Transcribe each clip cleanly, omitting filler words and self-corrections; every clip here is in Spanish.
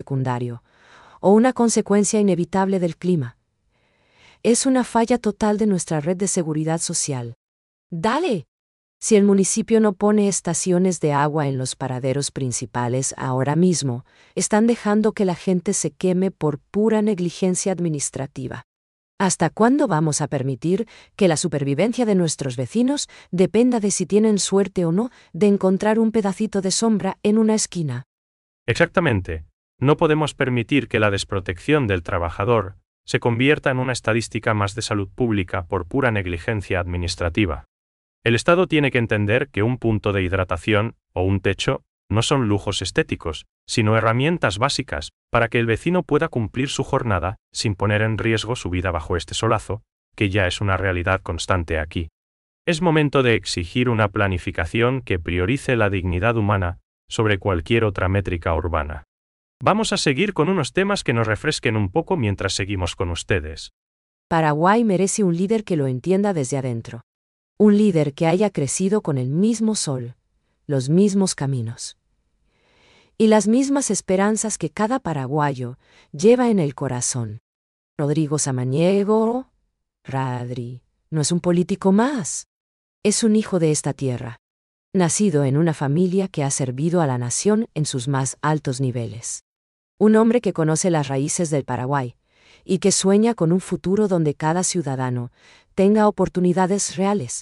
secundario, o una consecuencia inevitable del clima. Es una falla total de nuestra red de seguridad social. ¡Dale! Si el municipio no pone estaciones de agua en los paraderos principales ahora mismo, están dejando que la gente se queme por pura negligencia administrativa. ¿Hasta cuándo vamos a permitir que la supervivencia de nuestros vecinos dependa de si tienen suerte o no de encontrar un pedacito de sombra en una esquina? Exactamente. No podemos permitir que la desprotección del trabajador se convierta en una estadística más de salud pública por pura negligencia administrativa. El Estado tiene que entender que un punto de hidratación o un techo no son lujos estéticos, sino herramientas básicas para que el vecino pueda cumplir su jornada sin poner en riesgo su vida bajo este solazo, que ya es una realidad constante aquí. Es momento de exigir una planificación que priorice la dignidad humana sobre cualquier otra métrica urbana. Vamos a seguir con unos temas que nos refresquen un poco mientras seguimos con ustedes. Paraguay merece un líder que lo entienda desde adentro. Un líder que haya crecido con el mismo sol, los mismos caminos y las mismas esperanzas que cada paraguayo lleva en el corazón. Rodrigo Samaniego, Radri, no es un político más. Es un hijo de esta tierra, nacido en una familia que ha servido a la nación en sus más altos niveles. Un hombre que conoce las raíces del Paraguay y que sueña con un futuro donde cada ciudadano tenga oportunidades reales.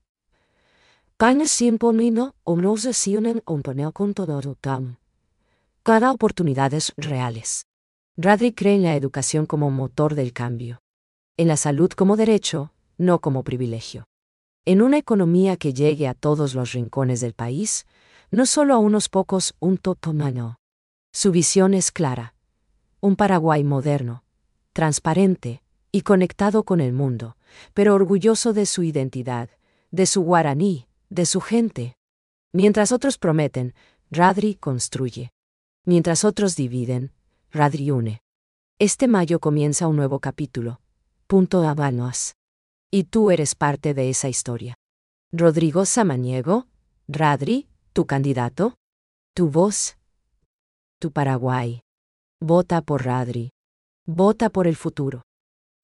Cada oportunidades reales. Radri cree en la educación como motor del cambio. En la salud como derecho, no como privilegio. En una economía que llegue a todos los rincones del país, no solo a unos pocos, un totomano. Su visión es clara. Un Paraguay moderno, transparente y conectado con el mundo, pero orgulloso de su identidad, de su guaraní, de su gente. Mientras otros prometen, Radri construye. Mientras otros dividen, Radri une. Este mayo comienza un nuevo capítulo. Punto Habanos. Y tú eres parte de esa historia. Rodrigo Samaniego, Radri, tu candidato, tu voz, tu Paraguay. Vota por Radri. Vota por el futuro.